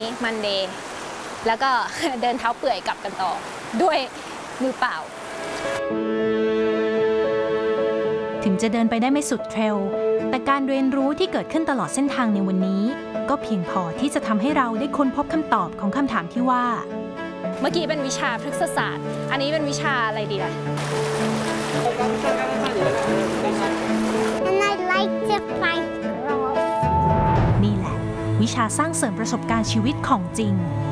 มันเดย์แล้วก็ เดินเท้าเปื่อยกลับกันต่อด้วยมือเปล่าถึงจะเดินไปได้ไม่สุดเทรลแต่การเรียนรู้ที่เกิดขึ้นตลอดเส้นทางในวันนี้ก็เพียงพอที่จะทำให้เราได้ค้นพบคำตอบของคำถามที่ว่าเมื่อกี้เป็นวิชาพฤกษศาสตร์อันนี้เป็นวิชาอะไรดีล่ะ And I like to find girls นี่แหละวิชาสร้างเสริมประสบการณ์ชีวิตของจริง